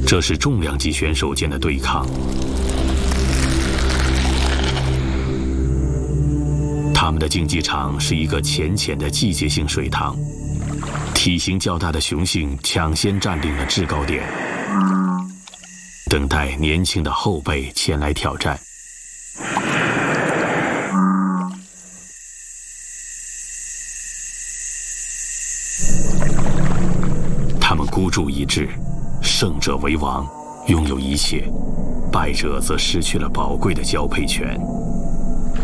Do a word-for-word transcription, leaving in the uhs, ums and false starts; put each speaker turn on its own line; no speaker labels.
这是重量级选手间的对抗。他们的竞技场是一个浅浅的季节性水塘，体型较大的雄性抢先占领了制高点，等待年轻的后辈前来挑战。他们孤注一掷，胜者为王，拥有一切，败者则失去了宝贵的交配权。